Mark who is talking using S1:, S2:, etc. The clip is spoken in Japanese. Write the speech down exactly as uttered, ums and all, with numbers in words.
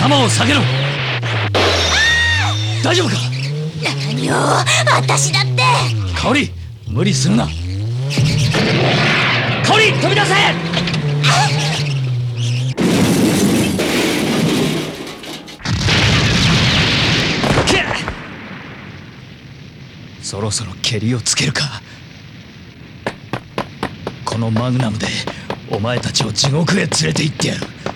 S1: 頭を下げろ。大丈夫か？
S2: 何を、私だって。
S1: 香織、無理するな。香織、飛び出せ。そろそろケリをつけるか。このマグナムでお前たちを地獄へ連れて行ってやる。